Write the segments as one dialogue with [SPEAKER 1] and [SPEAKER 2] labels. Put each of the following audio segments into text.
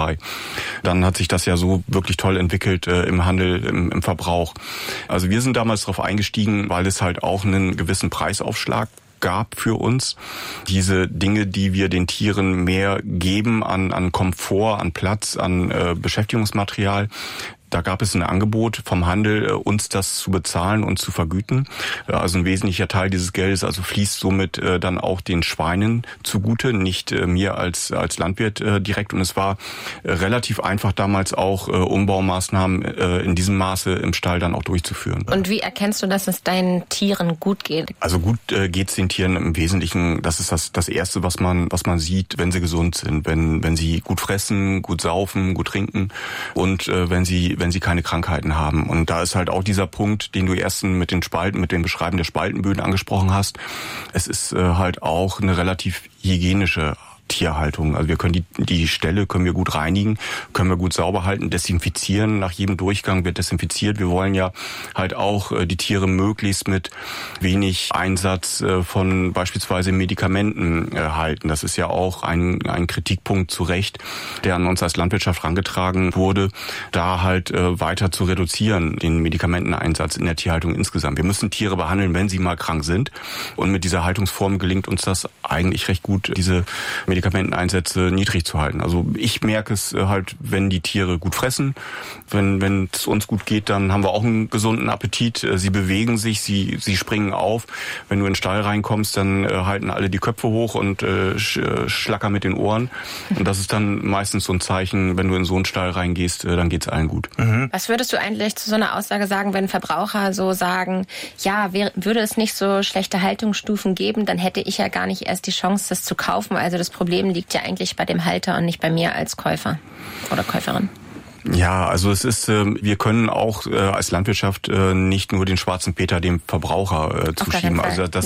[SPEAKER 1] CO2. Dann hat sich das ja so wirklich toll entwickelt im Handel, im Verbrauch. Also wir sind damals darauf eingestiegen, weil es halt auch einen gewissen Preisaufschlag gab für uns. Diese Dinge, die wir den Tieren mehr geben an Komfort, an Platz, an Beschäftigungsmaterial, da gab es ein Angebot vom Handel, uns das zu bezahlen und zu vergüten. Also ein wesentlicher Teil dieses Geldes also fließt somit dann auch den Schweinen zugute, nicht mir als Landwirt direkt. Und es war relativ einfach damals auch Umbaumaßnahmen in diesem Maße im Stall dann auch durchzuführen.
[SPEAKER 2] Und wie erkennst du, dass es deinen Tieren gut geht?
[SPEAKER 1] Also gut geht's den Tieren im Wesentlichen. Das ist das Erste, was man sieht, wenn sie gesund sind, wenn sie gut fressen, gut saufen, gut trinken und wenn sie keine Krankheiten haben. Und da ist halt auch dieser Punkt, den du erst mit den Beschreiben der Spaltenböden angesprochen hast. Es ist halt auch eine relativ hygienische Tierhaltung. Also wir können die Ställe können wir gut reinigen, können wir gut sauber halten, desinfizieren. Nach jedem Durchgang wird desinfiziert. Wir wollen ja halt auch die Tiere möglichst mit wenig Einsatz von beispielsweise Medikamenten halten. Das ist ja auch ein Kritikpunkt zu Recht, der an uns als Landwirtschaft herangetragen wurde, da halt weiter zu reduzieren, den Medikamenteneinsatz in der Tierhaltung insgesamt. Wir müssen Tiere behandeln, wenn sie mal krank sind. Und mit dieser Haltungsform gelingt uns das eigentlich recht gut, diese Medikamenteneinsätze niedrig zu halten. Also ich merke es halt, wenn die Tiere gut fressen, wenn es uns gut geht, dann haben wir auch einen gesunden Appetit. Sie bewegen sich, sie springen auf. Wenn du in den Stall reinkommst, dann halten alle die Köpfe hoch und schlackern mit den Ohren. Und das ist dann meistens so ein Zeichen, wenn du in so einen Stall reingehst, dann geht's allen gut.
[SPEAKER 2] Was würdest du eigentlich zu so einer Aussage sagen, wenn Verbraucher so sagen, ja, würde es nicht so schlechte Haltungsstufen geben, dann hätte ich ja gar nicht erst die Chance, das zu kaufen. Also das Problem liegt ja eigentlich bei dem Halter und nicht bei mir als Käufer oder Käuferin.
[SPEAKER 1] Ja, also es ist, wir können auch als Landwirtschaft nicht nur den schwarzen Peter dem Verbraucher zuschieben. Also das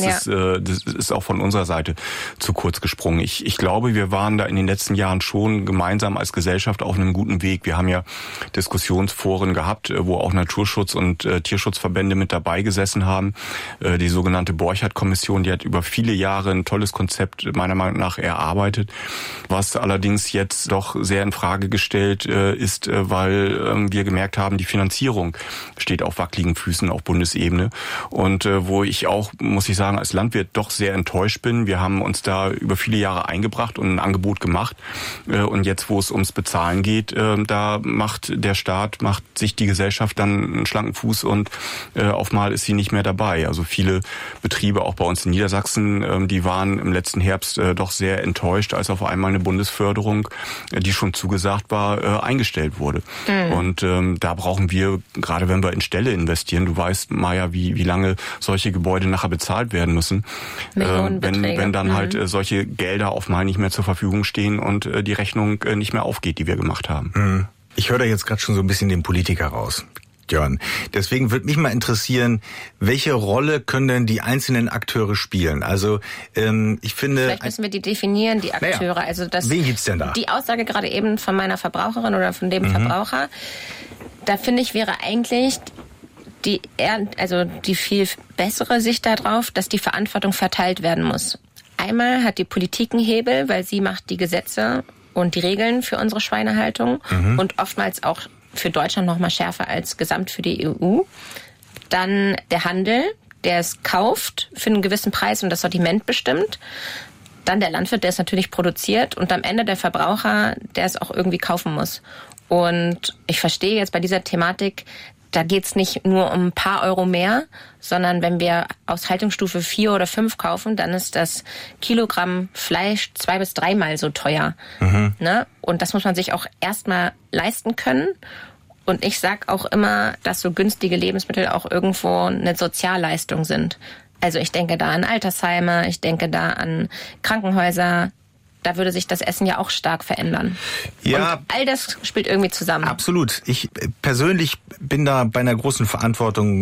[SPEAKER 1] ist auch von unserer Seite zu kurz gesprungen. Ich glaube, wir waren da in den letzten Jahren schon gemeinsam als Gesellschaft auf einem guten Weg. Wir haben ja Diskussionsforen gehabt, wo auch Naturschutz und Tierschutzverbände mit dabei gesessen haben. Die sogenannte Borchardt-Kommission, die hat über viele Jahre ein tolles Konzept meiner Meinung nach erarbeitet, was allerdings jetzt doch sehr in Frage gestellt ist, weil wir gemerkt haben, die Finanzierung steht auf wackeligen Füßen auf Bundesebene. Und wo ich auch, muss ich sagen, als Landwirt doch sehr enttäuscht bin. Wir haben uns da über viele Jahre eingebracht und ein Angebot gemacht. Und jetzt, wo es ums Bezahlen geht, da macht der Staat, macht sich die Gesellschaft dann einen schlanken Fuß und auf mal ist sie nicht mehr dabei. Also viele Betriebe, auch bei uns in Niedersachsen, die waren im letzten Herbst doch sehr enttäuscht, als auf einmal eine Bundesförderung, die schon zugesagt war, eingestellt wurde. Und da brauchen wir, gerade wenn wir in Ställe investieren, du weißt, Maja, wie lange solche Gebäude nachher bezahlt werden müssen, wenn dann halt solche Gelder auf mal nicht mehr zur Verfügung stehen und die Rechnung nicht mehr aufgeht, die wir gemacht haben.
[SPEAKER 3] Ich höre da jetzt gerade schon so ein bisschen den Politiker raus, Jörn. Deswegen würde mich mal interessieren, welche Rolle können denn die einzelnen Akteure spielen? Also ich finde...
[SPEAKER 2] Vielleicht müssen wir die definieren, die Akteure.
[SPEAKER 3] Naja,
[SPEAKER 2] also
[SPEAKER 3] wen gibt's denn da?
[SPEAKER 2] Die Aussage gerade eben von meiner Verbraucherin oder von dem Verbraucher, da finde ich, wäre eigentlich die viel bessere Sicht darauf, dass die Verantwortung verteilt werden muss. Einmal hat die Politik einen Hebel, weil sie macht die Gesetze und die Regeln für unsere Schweinehaltung und oftmals auch für Deutschland noch mal schärfer als gesamt für die EU. Dann der Handel, der es kauft für einen gewissen Preis und das Sortiment bestimmt. Dann der Landwirt, der es natürlich produziert. Und am Ende der Verbraucher, der es auch irgendwie kaufen muss. Und ich verstehe jetzt bei dieser Thematik, da geht's nicht nur um ein paar Euro mehr, sondern wenn wir aus Haltungsstufe 4 oder 5 kaufen, dann ist das Kilogramm Fleisch 2- bis 3-mal so teuer. Ne? Und das muss man sich auch erstmal leisten können. Und ich sag auch immer, dass so günstige Lebensmittel auch irgendwo eine Sozialleistung sind. Also ich denke da an Altersheime, ich denke da an Krankenhäuser. Da würde sich das Essen ja auch stark verändern. Ja, und all das spielt irgendwie zusammen.
[SPEAKER 3] Absolut. Ich persönlich bin da bei einer großen Verantwortung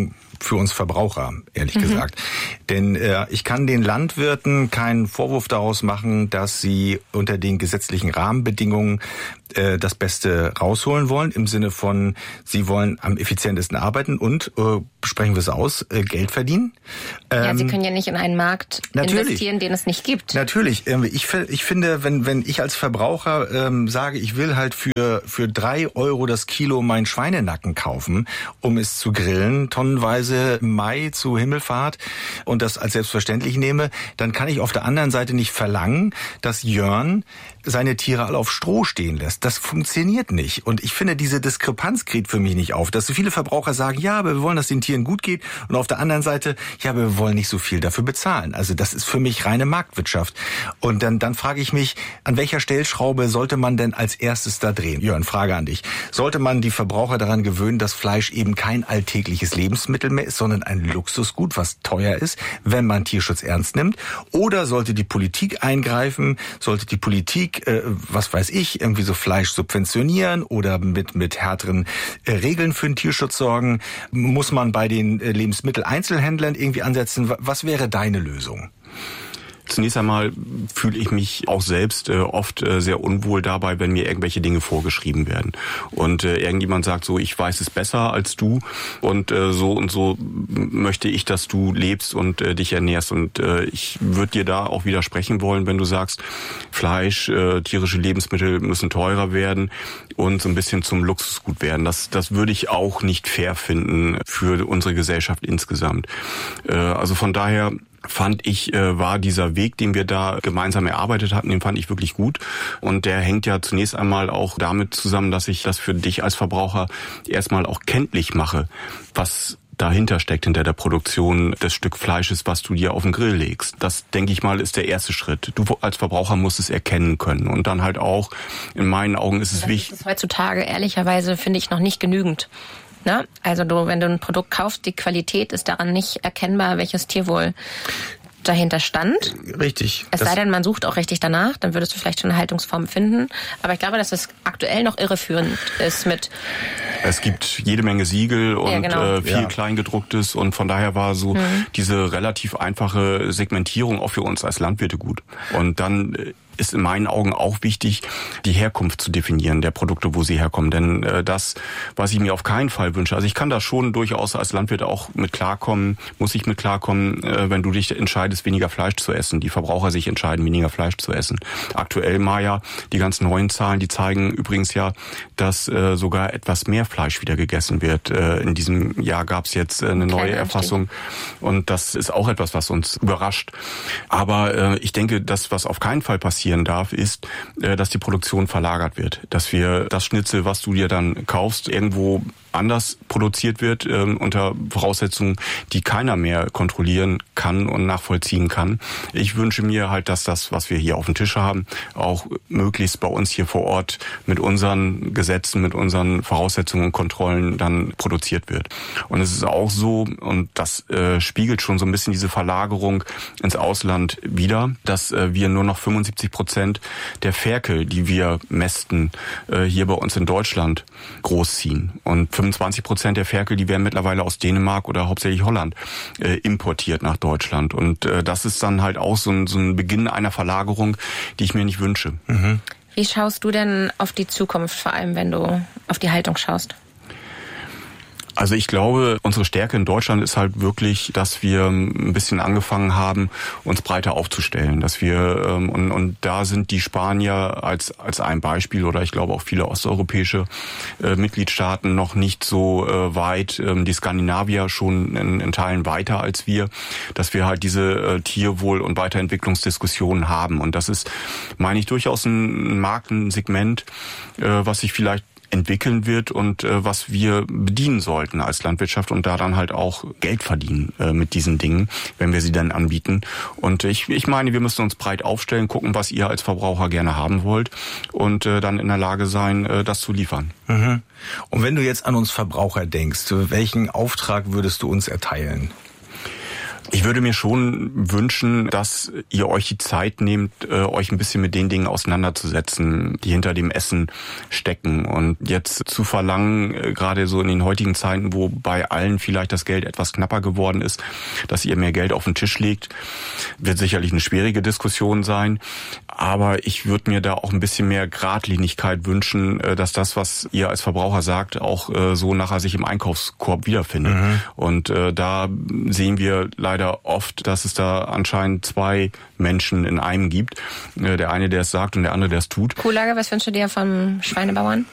[SPEAKER 3] für uns Verbraucher, ehrlich gesagt. Denn ich kann den Landwirten keinen Vorwurf daraus machen, dass sie unter den gesetzlichen Rahmenbedingungen das Beste rausholen wollen, im Sinne von, sie wollen am effizientesten arbeiten und, sprechen wir es aus, Geld verdienen.
[SPEAKER 2] Ja, sie können ja nicht in einen Markt investieren, den es nicht gibt.
[SPEAKER 3] Natürlich. Ich finde, wenn ich als Verbraucher sage, ich will halt für 3 Euro das Kilo meinen Schweinenacken kaufen, um es zu grillen, tonnenweise im Mai zu Himmelfahrt und das als selbstverständlich nehme, dann kann ich auf der anderen Seite nicht verlangen, dass Jörn seine Tiere alle auf Stroh stehen lässt. Das funktioniert nicht. Und ich finde, diese Diskrepanz kriegt für mich nicht auf. Dass so viele Verbraucher sagen, ja, aber wir wollen, dass den Tieren gut geht. Und auf der anderen Seite, ja, aber wir wollen nicht so viel dafür bezahlen. Also das ist für mich reine Marktwirtschaft. Und dann frage ich mich, an welcher Stellschraube sollte man denn als erstes da drehen? Jörn, Frage an dich. Sollte man die Verbraucher daran gewöhnen, dass Fleisch eben kein alltägliches Lebensmittel mehr ist, sondern ein Luxusgut, was teuer ist, wenn man Tierschutz ernst nimmt? Oder sollte die Politik eingreifen? Sollte die Politik, was weiß ich, irgendwie so Fleisch subventionieren oder mit härteren Regeln für den Tierschutz sorgen? Muss man bei den Lebensmitteleinzelhändlern irgendwie ansetzen? Was wäre deine Lösung?
[SPEAKER 1] Zunächst einmal fühle ich mich auch selbst oft sehr unwohl dabei, wenn mir irgendwelche Dinge vorgeschrieben werden. Und irgendjemand sagt so, ich weiß es besser als du und so möchte ich, dass du lebst und dich ernährst. Und ich würde dir da auch widersprechen wollen, wenn du sagst, Fleisch, tierische Lebensmittel müssen teurer werden und so ein bisschen zum Luxusgut werden. Das würde ich auch nicht fair finden für unsere Gesellschaft insgesamt. Also von daher fand ich, war dieser Weg, den wir da gemeinsam erarbeitet hatten, den fand ich wirklich gut. Und der hängt ja zunächst einmal auch damit zusammen, dass ich das für dich als Verbraucher erstmal auch kenntlich mache, was dahinter steckt, hinter der Produktion des Stück Fleisches, was du dir auf den Grill legst. Das, denke ich mal, ist der erste Schritt. Du als Verbraucher musst es erkennen können. Und dann halt auch, in meinen Augen ist es wichtig.
[SPEAKER 2] Das ist heutzutage ehrlicherweise, finde ich, noch nicht genügend. Ne? Also wenn du ein Produkt kaufst, die Qualität ist daran nicht erkennbar, welches Tierwohl dahinter stand.
[SPEAKER 3] Richtig.
[SPEAKER 2] Es sei denn, man sucht auch richtig danach, dann würdest du vielleicht schon eine Haltungsform finden. Aber ich glaube, dass es aktuell noch irreführend ist mit...
[SPEAKER 1] Es gibt jede Menge Siegel und viel Kleingedrucktes und von daher war so diese relativ einfache Segmentierung auch für uns als Landwirte gut. Und dann ist in meinen Augen auch wichtig, die Herkunft zu definieren der Produkte, wo sie herkommen. Denn das, was ich mir auf keinen Fall wünsche, also ich kann da schon durchaus als Landwirt auch mit klarkommen, muss ich mit klarkommen, wenn du dich entscheidest, weniger Fleisch zu essen. Die Verbraucher sich entscheiden, weniger Fleisch zu essen. Aktuell, Maja, die ganzen neuen Zahlen, die zeigen übrigens ja, dass sogar etwas mehr Fleisch wieder gegessen wird. In diesem Jahr gab es jetzt eine neue Erfassung und das ist auch etwas, was uns überrascht. Aber ich denke, das, was auf keinen Fall passieren darf, ist, dass die Produktion verlagert wird. Dass wir das Schnitzel, was du dir dann kaufst, irgendwo anders produziert wird, unter Voraussetzungen, die keiner mehr kontrollieren kann und nachvollziehen kann. Ich wünsche mir halt, dass das, was wir hier auf dem Tisch haben, auch möglichst bei uns hier vor Ort mit unseren Gesetzen, mit unseren Voraussetzungen und Kontrollen dann produziert wird. Und es ist auch so, und das spiegelt schon so ein bisschen diese Verlagerung ins Ausland wider, dass wir nur noch 75% der Ferkel, die wir mästen, hier bei uns in Deutschland großziehen. Und 25% der Ferkel, die werden mittlerweile aus Dänemark oder hauptsächlich Holland importiert nach Deutschland. Und das ist dann halt auch so ein Beginn einer Verlagerung, die ich mir nicht wünsche.
[SPEAKER 2] Mhm. Wie schaust du denn auf die Zukunft, vor allem wenn du auf die Haltung schaust?
[SPEAKER 1] Also ich glaube, unsere Stärke in Deutschland ist halt wirklich, dass wir ein bisschen angefangen haben, uns breiter aufzustellen. Dass wir und da sind die Spanier als ein Beispiel oder ich glaube auch viele osteuropäische Mitgliedstaaten noch nicht so weit. Die Skandinavier schon in Teilen weiter als wir, dass wir halt diese Tierwohl- und Weiterentwicklungsdiskussionen haben. Und das ist, meine ich, durchaus ein Marktensegment, was sich vielleicht entwickeln wird und was wir bedienen sollten als Landwirtschaft und da dann halt auch Geld verdienen mit diesen Dingen, wenn wir sie dann anbieten. Und ich meine, wir müssen uns breit aufstellen, gucken, was ihr als Verbraucher gerne haben wollt und dann in der Lage sein, das zu liefern.
[SPEAKER 3] Mhm. Und wenn du jetzt an uns Verbraucher denkst, welchen Auftrag würdest du uns erteilen?
[SPEAKER 1] Ich würde mir schon wünschen, dass ihr euch die Zeit nehmt, euch ein bisschen mit den Dingen auseinanderzusetzen, die hinter dem Essen stecken. Und jetzt zu verlangen, gerade so in den heutigen Zeiten, wo bei allen vielleicht das Geld etwas knapper geworden ist, dass ihr mehr Geld auf den Tisch legt, wird sicherlich eine schwierige Diskussion sein. Aber ich würde mir da auch ein bisschen mehr Geradlinigkeit wünschen, dass das, was ihr als Verbraucher sagt, auch so nachher sich im Einkaufskorb wiederfindet. Mhm. Und da sehen wir leider oft, dass es da anscheinend zwei Menschen in einem gibt. Der eine, der es sagt, und der andere, der es tut.
[SPEAKER 2] Kuhlage, was wünschst du dir vom Schweinebauern?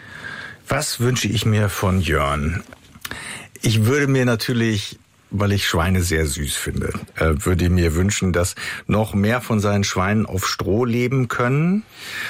[SPEAKER 3] Was wünsche ich mir von Jörn? Ich würde mir natürlich, weil ich Schweine sehr süß finde, würde mir wünschen, dass noch mehr von seinen Schweinen auf Stroh leben können.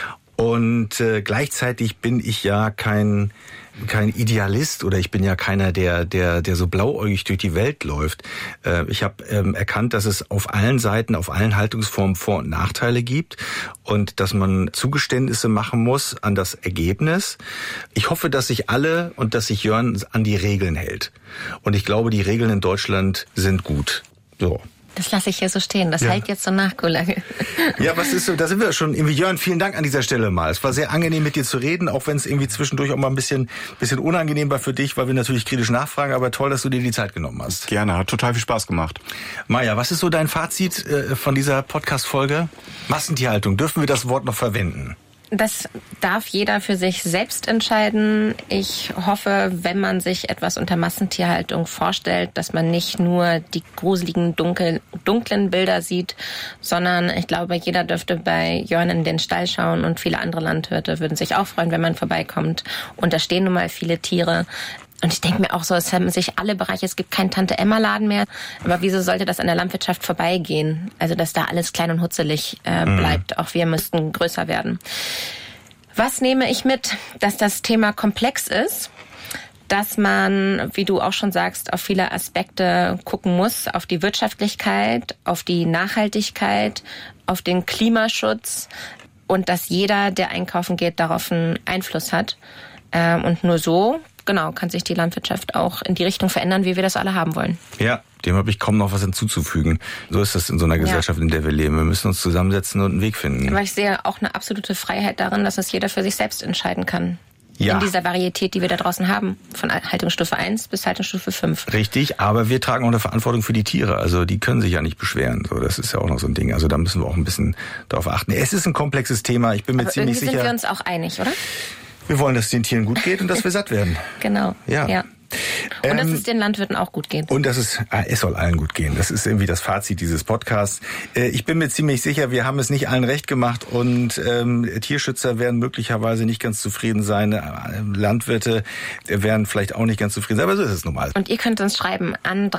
[SPEAKER 3] Und gleichzeitig bin ich ja kein Idealist oder ich bin ja keiner, der so blauäugig durch die Welt läuft. Ich habe erkannt, dass es auf allen Seiten, auf allen Haltungsformen Vor- und Nachteile gibt und dass man Zugeständnisse machen muss an das Ergebnis. Ich hoffe, dass sich alle und dass sich Jörn an die Regeln hält. Und ich glaube, die Regeln in Deutschland sind gut. So.
[SPEAKER 2] Das lasse ich hier so stehen. Das hält jetzt so nach, Kuhlage.
[SPEAKER 3] Ja, was ist so? Da sind wir schon. Irgendwie, Jörn, vielen Dank an dieser Stelle mal. Es war sehr angenehm, mit dir zu reden, auch wenn es irgendwie zwischendurch auch mal ein bisschen unangenehm war für dich, weil wir natürlich kritisch nachfragen. Aber toll, dass du dir die Zeit genommen hast.
[SPEAKER 1] Gerne, hat total viel Spaß gemacht.
[SPEAKER 3] Maja, was ist so dein Fazit von dieser Podcast-Folge? Massentierhaltung, dürfen wir das Wort noch verwenden?
[SPEAKER 2] Das darf jeder für sich selbst entscheiden. Ich hoffe, wenn man sich etwas unter Massentierhaltung vorstellt, dass man nicht nur die gruseligen, dunklen Bilder sieht, sondern ich glaube, jeder dürfte bei Jörn in den Stall schauen und viele andere Landwirte würden sich auch freuen, wenn man vorbeikommt. Und da stehen nun mal viele Tiere. Und ich denke mir auch so, es haben sich alle Bereiche, es gibt keinen Tante-Emma-Laden mehr. Aber wieso sollte das an der Landwirtschaft vorbeigehen? Also, dass da alles klein und hutzelig bleibt. Auch wir müssten größer werden. Was nehme ich mit? Dass das Thema komplex ist, dass man, wie du auch schon sagst, auf viele Aspekte gucken muss, auf die Wirtschaftlichkeit, auf die Nachhaltigkeit, auf den Klimaschutz und dass jeder, der einkaufen geht, darauf einen Einfluss hat. Und nur so, genau, kann sich die Landwirtschaft auch in die Richtung verändern, wie wir das alle haben wollen.
[SPEAKER 3] Ja, dem habe ich kaum noch was hinzuzufügen. So ist das in so einer Gesellschaft, in der wir leben. Wir müssen uns zusammensetzen und einen Weg finden.
[SPEAKER 2] Aber ich sehe auch eine absolute Freiheit darin, dass es jeder für sich selbst entscheiden kann.
[SPEAKER 3] Ja.
[SPEAKER 2] In dieser Varietät, die wir da draußen haben. Von Haltungsstufe 1 bis Haltungsstufe 5.
[SPEAKER 3] Richtig, aber wir tragen auch eine Verantwortung für die Tiere. Also die können sich ja nicht beschweren. So, das ist ja auch noch so ein Ding. Also da müssen wir auch ein bisschen darauf achten. Es ist ein komplexes Thema. Ich bin mir ziemlich sicher.
[SPEAKER 2] Sind wir uns auch einig, oder?
[SPEAKER 3] Wir wollen, dass es den Tieren gut geht und dass wir satt werden.
[SPEAKER 2] Genau. Ja. Und dass es den Landwirten auch gut geht.
[SPEAKER 3] Und es soll allen gut gehen. Das ist irgendwie das Fazit dieses Podcasts. Ich bin mir ziemlich sicher, wir haben es nicht allen recht gemacht und Tierschützer werden möglicherweise nicht ganz zufrieden sein. Landwirte werden vielleicht auch nicht ganz zufrieden sein, aber so ist es normal.
[SPEAKER 2] Und ihr könnt uns schreiben an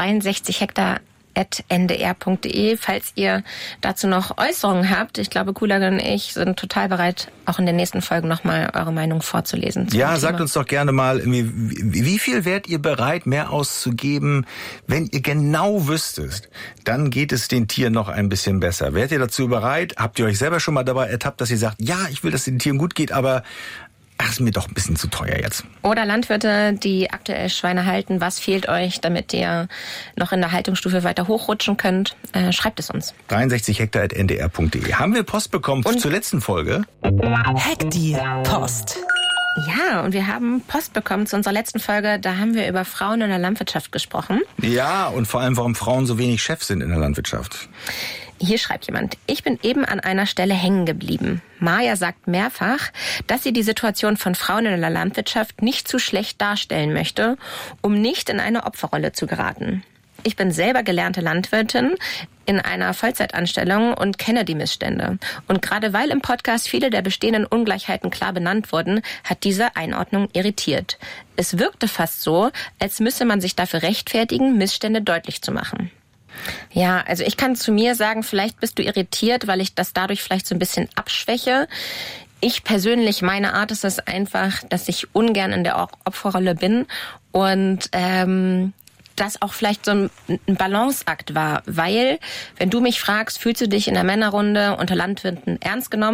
[SPEAKER 2] 63hektar@ndr.de, falls ihr dazu noch Äußerungen habt. Ich glaube, Kuhlage und ich sind total bereit, auch in den nächsten Folgen nochmal eure Meinung vorzulesen.
[SPEAKER 3] Ja, sagt uns doch gerne mal, wie viel wärt ihr bereit, mehr auszugeben, wenn ihr genau wüsstet, dann geht es den Tieren noch ein bisschen besser. Wärt ihr dazu bereit? Habt ihr euch selber schon mal dabei ertappt, dass ihr sagt, ja, ich will, dass es den Tieren gut geht, aber ist mir doch ein bisschen zu teuer jetzt.
[SPEAKER 2] Oder Landwirte, die aktuell Schweine halten. Was fehlt euch, damit ihr noch in der Haltungsstufe weiter hochrutschen könnt? Schreibt es uns.
[SPEAKER 3] 63hektar@ndr.de. Haben wir Post bekommen zur letzten Folge?
[SPEAKER 4] Hektar Post.
[SPEAKER 2] Ja, und wir haben Post bekommen zu unserer letzten Folge. Da haben wir über Frauen in der Landwirtschaft gesprochen.
[SPEAKER 3] Ja, und vor allem, warum Frauen so wenig Chefs sind in der Landwirtschaft.
[SPEAKER 2] Hier schreibt jemand, ich bin eben an einer Stelle hängen geblieben. Maja sagt mehrfach, dass sie die Situation von Frauen in der Landwirtschaft nicht zu schlecht darstellen möchte, um nicht in eine Opferrolle zu geraten. Ich bin selber gelernte Landwirtin in einer Vollzeitanstellung und kenne die Missstände. Und gerade weil im Podcast viele der bestehenden Ungleichheiten klar benannt wurden, hat diese Einordnung irritiert. Es wirkte fast so, als müsse man sich dafür rechtfertigen, Missstände deutlich zu machen. Ja, also ich kann zu mir sagen, vielleicht bist du irritiert, weil ich das dadurch vielleicht so ein bisschen abschwäche. Ich persönlich, meine Art ist es einfach, dass ich ungern in der Opferrolle bin und das auch vielleicht so ein Balanceakt war, weil, wenn du mich fragst, fühlst du dich in der Männerrunde unter Landwirten ernst genommen,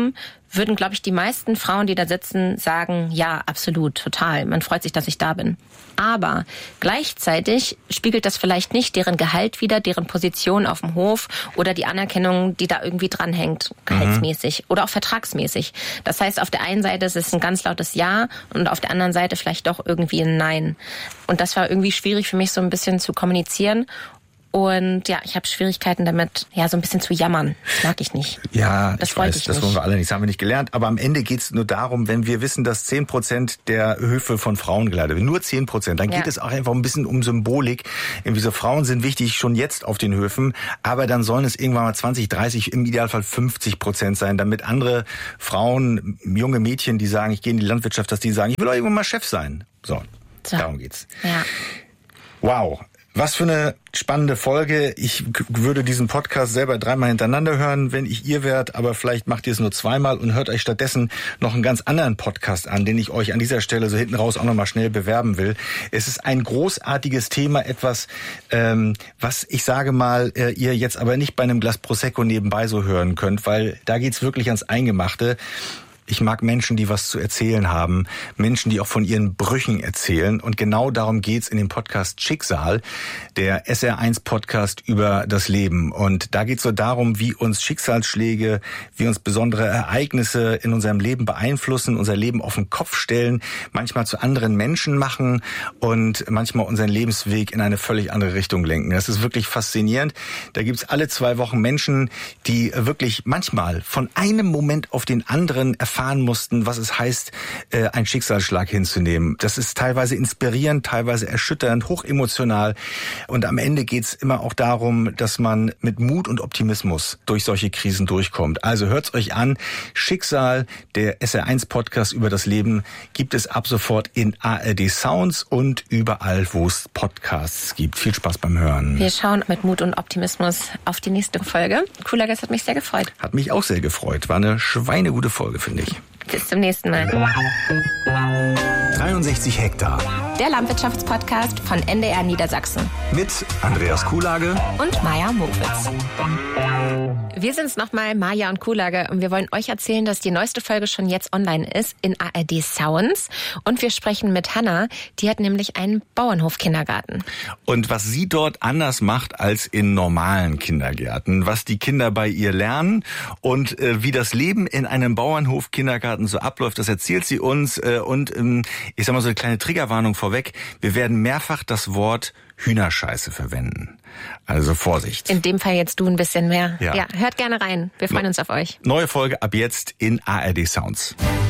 [SPEAKER 2] würden, glaube ich, die meisten Frauen, die da sitzen, sagen, ja, absolut, total. Man freut sich, dass ich da bin. Aber gleichzeitig spiegelt das vielleicht nicht deren Gehalt wider, deren Position auf dem Hof oder die Anerkennung, die da irgendwie dranhängt, gehaltsmäßig oder auch vertragsmäßig. Das heißt, auf der einen Seite ist es ein ganz lautes Ja und auf der anderen Seite vielleicht doch irgendwie ein Nein. Und das war irgendwie schwierig für mich, so ein bisschen zu kommunizieren. Und ja, ich habe Schwierigkeiten damit, ja, so ein bisschen zu jammern. Das mag ich nicht.
[SPEAKER 3] Ja,
[SPEAKER 2] das
[SPEAKER 3] ich weiß, das wollen wir alle nicht. Das haben wir nicht gelernt. Aber am Ende geht es nur darum, wenn wir wissen, dass 10% der Höfe von Frauen geleitet werden, nur 10%, dann geht es auch einfach ein bisschen um Symbolik. Irgendwie so, Frauen sind wichtig schon jetzt auf den Höfen, aber dann sollen es irgendwann mal 20, 30, im Idealfall 50% sein, damit andere Frauen, junge Mädchen, die sagen, ich gehe in die Landwirtschaft, dass die sagen, ich will auch irgendwann mal Chef sein. So. Darum geht's.
[SPEAKER 2] Ja.
[SPEAKER 3] Wow. Was für eine spannende Folge. Ich würde diesen Podcast selber 3-mal hintereinander hören, wenn ich ihr wärt, aber vielleicht macht ihr es nur 2-mal und hört euch stattdessen noch einen ganz anderen Podcast an, den ich euch an dieser Stelle so hinten raus auch nochmal schnell bewerben will. Es ist ein großartiges Thema, etwas, was ich sage mal, ihr jetzt aber nicht bei einem Glas Prosecco nebenbei so hören könnt, weil da geht's wirklich ans Eingemachte. Ich mag Menschen, die was zu erzählen haben, Menschen, die auch von ihren Brüchen erzählen. Und genau darum geht's in dem Podcast Schicksal, der SR1-Podcast über das Leben. Und da geht's so darum, wie uns Schicksalsschläge, wie uns besondere Ereignisse in unserem Leben beeinflussen, unser Leben auf den Kopf stellen, manchmal zu anderen Menschen machen und manchmal unseren Lebensweg in eine völlig andere Richtung lenken. Das ist wirklich faszinierend. Da gibt's alle 2 Wochen Menschen, die wirklich manchmal von einem Moment auf den anderen erfahren mussten, was es heißt, einen Schicksalsschlag hinzunehmen. Das ist teilweise inspirierend, teilweise erschütternd, hochemotional. Und am Ende geht's immer auch darum, dass man mit Mut und Optimismus durch solche Krisen durchkommt. Also hört's euch an. Schicksal, der SR1-Podcast über das Leben, gibt es ab sofort in ARD Sounds und überall, wo es Podcasts gibt. Viel Spaß beim Hören.
[SPEAKER 2] Wir schauen mit Mut und Optimismus auf die nächste Folge. Cooler Gast, hat mich sehr gefreut.
[SPEAKER 3] Hat mich auch sehr gefreut. War eine schweinegute Folge, finde ich.
[SPEAKER 2] Bis zum nächsten Mal.
[SPEAKER 5] 63 Hektar.
[SPEAKER 2] Der Landwirtschaftspodcast von NDR Niedersachsen.
[SPEAKER 5] Mit Andreas Kuhlage
[SPEAKER 2] und Maja Mokwitz. Wir sind's nochmal, Maja und Kuhlage, und wir wollen euch erzählen, dass die neueste Folge schon jetzt online ist in ARD Sounds. Und wir sprechen mit Hanna, die hat nämlich einen Bauernhof-Kindergarten.
[SPEAKER 3] Und was sie dort anders macht als in normalen Kindergärten, was die Kinder bei ihr lernen und wie das Leben in einem Bauernhof-Kindergarten so abläuft, das erzählt sie uns. Und ich sag mal so eine kleine Triggerwarnung vorweg, wir werden mehrfach das Wort Hühnerscheiße verwenden. Also Vorsicht.
[SPEAKER 2] In dem Fall jetzt du ein bisschen mehr. Ja, hört gerne rein. Wir freuen uns auf euch.
[SPEAKER 3] Neue Folge ab jetzt in ARD Sounds.